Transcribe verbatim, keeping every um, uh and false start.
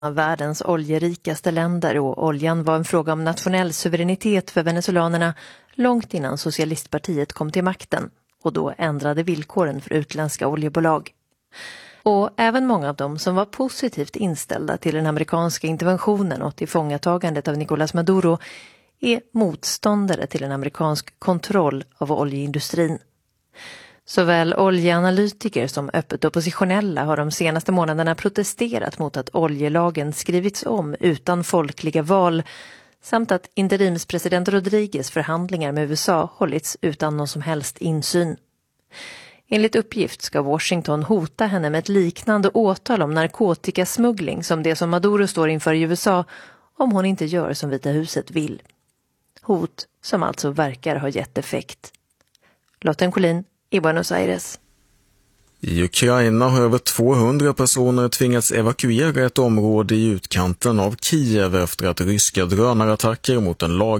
av världens oljerikaste länder och oljan var en fråga om nationell suveränitet för venezolanerna långt innan socialistpartiet kom till makten och då ändrade villkoren för utländska oljebolag. Och även många av dem som var positivt inställda till den amerikanska interventionen och tillfångatagandet av Nicolás Maduro är motståndare till en amerikansk kontroll av oljeindustrin. Såväl oljeanalytiker som öppet oppositionella har de senaste månaderna protesterat mot att oljelagen skrivits om utan folkliga val samt att interimspresident Rodriguez förhandlingar med U S A hållits utan någon som helst insyn. Enligt uppgift ska Washington hota henne med ett liknande åtal om narkotikasmuggling som det som Maduro står inför i U S A om hon inte gör som Vita huset vill. Hot som alltså verkar ha gett effekt. Lotten Collin i Buenos Aires. I Ukraina har över tvåhundra personer tvingats evakuera ett område i utkanten av Kiev efter att ryska drönarattacker mot en lag